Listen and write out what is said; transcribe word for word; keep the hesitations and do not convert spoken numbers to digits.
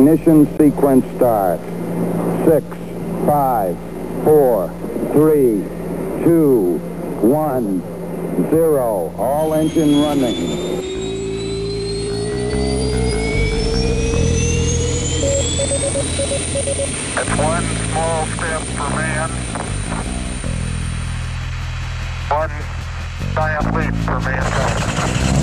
Ignition sequence start. Six, five, four, three, two, one, zero. All engine running. It's one small step for man, one giant leap for mankind.